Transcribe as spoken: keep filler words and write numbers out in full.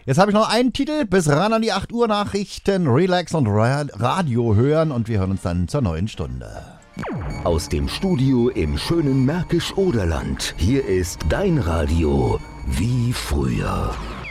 Jetzt habe ich noch einen Titel, bis ran an die acht Uhr Nachrichten, Relax und Ra- Radio hören und wir hören uns dann zur neuen Stunde. Aus dem Studio im schönen Märkisch-Oderland. Hier ist dein Radio wie früher.